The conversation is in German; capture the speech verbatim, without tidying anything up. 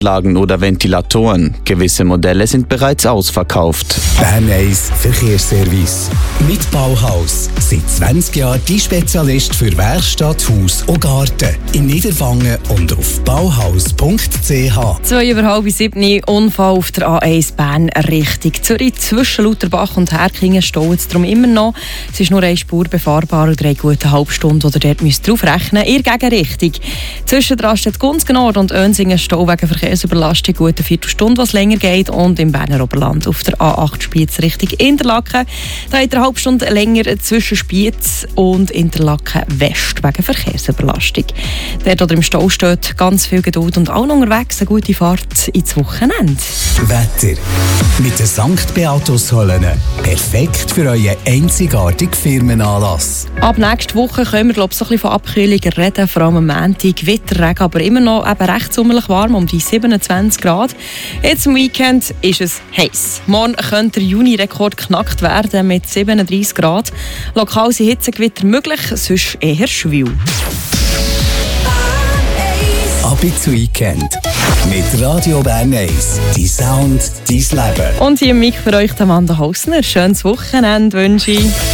Lagen oder Ventilatoren. Gewisse Modelle sind bereits ausverkauft. Bern eins Verkehrsservice. Mit Bauhaus. Seit zwanzig Jahren die Spezialist für Werkstatt, Haus und Garten. In Niederwangen und auf bauhaus punkt c h. Zwei über halb sieben, Unfall auf der A eins Bern Richtung Zürich. Zwischen Lauterbach und Herkingen staut es darum immer noch. Es ist nur eine Spur befahrbar und drei gute halbe Stunde, die ihr dort drauf rechnen müsst. In Gegenrichtung. Zwischen der Raststätte Gunzgen und Önsingen Stau wegen Verkehrsüberlastung gute Viertelstunde, was länger geht. Und im Berner Oberland auf der A acht Spiez Richtung Interlaken. Da hat eine halbe Stunde länger zwischen Spiez und Interlaken West wegen Verkehrsüberlastung. Dort oder im Stau steht ganz viel Geduld und auch noch unterwegs eine gute Fahrt ins Wochenende. Wetter. Mit den Sankt Beatus-Hallen. Perfekt für euren einzigartigen Firmenanlass. Ab nächster Woche können wir glaub, so ein bisschen von Abkühlung reden, vor allem am Montag, Witterregen, aber immer noch eben recht sommerlich warm, um die siebenundzwanzig Grad. Jetzt am Weekend ist es heiß. Morgen könnte der Juni-Rekord geknackt werden mit siebenunddreißig Grad. Lokal sind Hitzegewitter möglich, sonst eher schwül. Ab ins Weekend. Mit Radio Bern eins. Dein Sound, dein Leben. Und hier im Mic für euch Amanda Hausner. Schönes Wochenende wünsche ich.